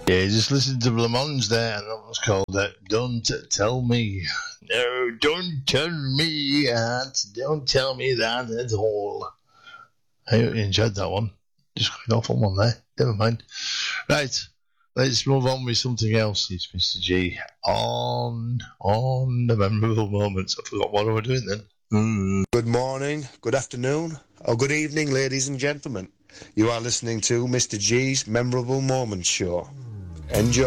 Yeah, just listen to Blancmange there, and that was called Don't Tell Me. No, don't tell me that. Don't tell me that at all. I hope you enjoyed that one. Just got an awful one there. Never mind. Right, let's move on with something else. It's Mr. G on the memorable moments. I forgot what I was doing then. Good morning, good afternoon, or good evening, ladies and gentlemen. You are listening to Mr. G's Memorable Moments Show. Enjoy.